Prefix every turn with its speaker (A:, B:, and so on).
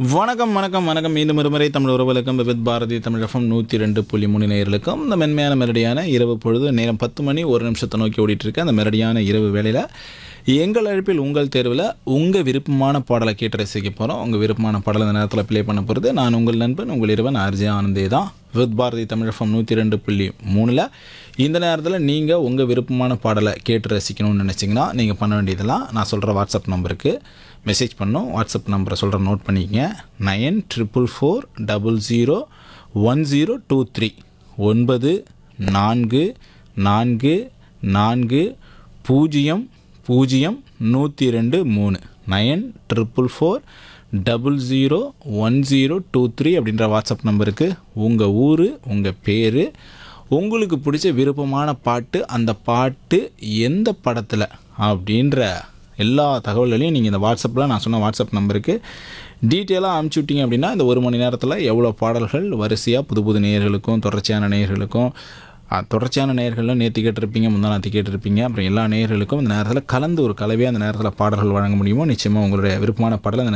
A: வணக்கம் வணக்கம் வணக்கம் மீண்டும் ஒருமுறை தமிழ் உறவுகளுக்கும் வித் பாரதி தமிழ் எஃப்எம் 102.3 நேயர்களுக்கும் இந்த மென்மையான மெரடியான இரவு பொழுது நேரம் 10 மணி 1 நிமிஷத்தை நோக்கி ஓடிட்டு இருக்கு அந்த மெரடியான இரவு வேளையில் எங்கள் அழைப்பில் உங்கள் தேர்வில் உங்கள் விருப்பமான பாடலை கேட்டு ரசிக்க போகிறோம். உங்கள் விருப்பமான பாடலை இந்த நேரத்தில் ப்ளே பண்ண போகிறது நான் உங்கள் நண்பன் உங்கள் இரவன் ஆர்ஜே ஆனந்தே தான். வித் பாரதி தமிழ் எஃப்எம் 102.3 இந்த நேரத்தில் நீங்கள் உங்கள் விருப்பமான பாடலை கேட்டு ரசிக்கணும்னு நினச்சிங்கன்னா நீங்கள் பண்ண வேண்டியதெல்லாம் நான் சொல்கிற வாட்ஸ்அப் நம்பருக்கு மெசேஜ் பண்ணோம். வாட்ஸ்அப் நம்பரை சொல்கிற நோட் பண்ணிக்கங்க. 94401023 9444001023 94401023 அப்படின்ற வாட்ஸ்அப் நம்பருக்கு உங்கள் ஊர், உங்கள் பேர், உங்களுக்கு பிடிச்ச விருப்பமான பாட்டு, அந்த பாட்டு எந்த படத்தில் அப்படின்ற எல்லா தகவல்களையும் நீங்கள் இந்த வாட்ஸ்அப்பில் நான் சொன்ன வாட்ஸ்அப் நம்பருக்கு டீட்டெயிலாக அனுப்பிச்சி விட்டீங்க அப்படின்னா இந்த ஒரு மணி நேரத்தில் எவ்வளோ பாடல்கள் வரிசையாக புது புது நேயர்களுக்கும் தொடர்ச்சியான நேயர்களுக்கும் நேயர்களும் நேற்று கேட்டிருப்பீங்க, முந்தாநாத்தி கேட்டிருப்பீங்க, அப்புறம் எல்லா நேயர்களுக்கும் இந்த நேரத்தில் கலந்து ஒரு கலவையாக அந்த நேரத்தில் பாடல்கள் வழங்க முடியுமோ நிச்சயமாக உங்களுடைய விருப்பமான பாடலை